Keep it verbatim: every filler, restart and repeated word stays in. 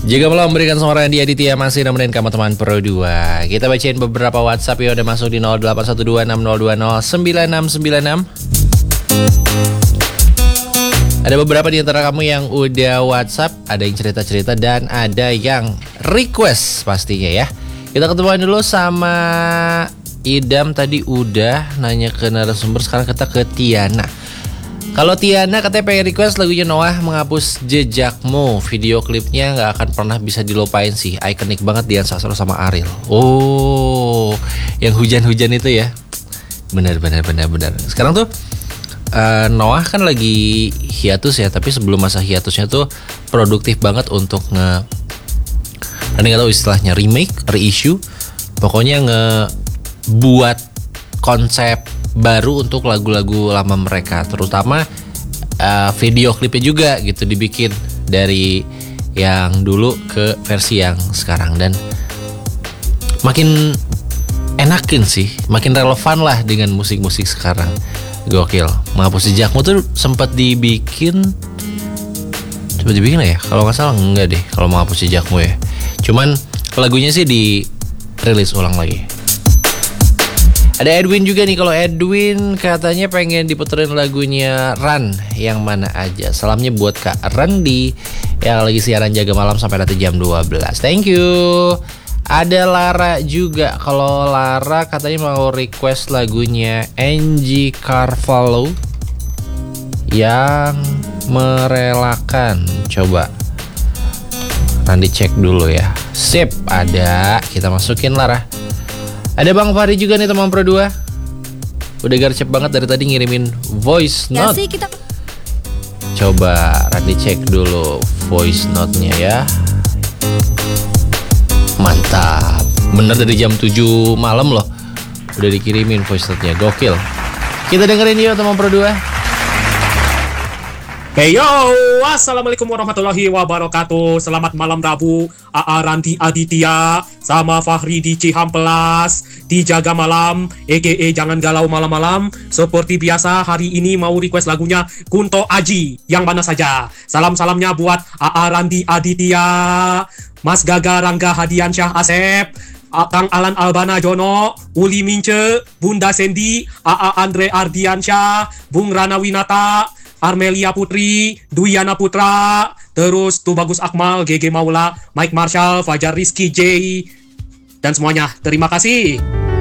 Jika belum memberikan suara Randy Aditya masih nemenin kamu teman Pro dua. Kita bacain beberapa WhatsApp yang udah masuk di nol delapan satu dua enam nol dua nol sembilan enam sembilan enam. Ada beberapa di antara kamu yang udah WhatsApp, ada yang cerita-cerita dan ada yang request pastinya ya. Kita ketemuan dulu sama Idam tadi udah nanya ke narasumber, sekarang kita ke Tiana. Kalau Tiana katanya pengen request lagunya Noah, Menghapus Jejakmu. Video klipnya gak akan pernah bisa dilupain sih. Ikonik banget Dian Sastro sama Ariel. Oh, yang hujan-hujan itu ya. Benar, benar, benar, benar. Sekarang tuh uh, Noah kan lagi hiatus ya. Tapi sebelum masa hiatusnya tuh produktif banget untuk nge... Nanti gak tahu istilahnya remake, reissue. Pokoknya ngebuat konsep baru untuk lagu-lagu lama mereka, terutama uh, video klipnya juga gitu dibikin dari yang dulu ke versi yang sekarang, dan makin enakin sih, makin relevan lah dengan musik-musik sekarang. Gokil. Menghapus Jejakmu tuh sempat dibikin, sempat dibikin ya, kalau nggak salah enggak deh kalau Menghapus Jejakmu ya. Cuman lagunya sih di rilis ulang lagi. Ada Edwin juga nih. Kalau Edwin katanya pengen diputerin lagunya Run, yang mana aja. Salamnya buat Kak Randy yang lagi siaran Jaga Malam sampai nanti jam dua belas. Thank you. Ada Lara juga. Kalau Lara katanya mau request lagunya Angie Carvalho, Yang Merelakan. Coba Randy cek dulu ya. Sip, ada. Kita masukin Lara. Ada Bang Fahri juga nih teman Pro dua. Udah gercep banget dari tadi ngirimin voice note. Ya sih, kita... Coba Randy cek dulu voice note-nya ya. Mantap. Bener dari jam tujuh malam loh udah dikirimin voice note-nya. Gokil. Kita dengerin yuk teman Pro dua. Hey yo, assalamualaikum warahmatullahi wabarakatuh. Selamat malam Rabu, A A Randy Aditya sama Fahri di Cihampelas di Jaga Malam, A K A Jangan Galau Malam-Malam. Seperti biasa hari ini mau request lagunya Kunto Aji, yang mana saja. Salam-salamnya buat A A Randy Aditya, Mas Gaga Rangga Hadiansyah Asep, Kang Alan Albana Jono, Uli Mince, Bunda Sendi, A A Andre Ardiansyah, Bung Rana Winata, Armelia Putri, Duyana Putra, terus Tubagus Akmal, G G Maula, Mike Marshall, Fajar Rizky J, dan semuanya. Terima kasih.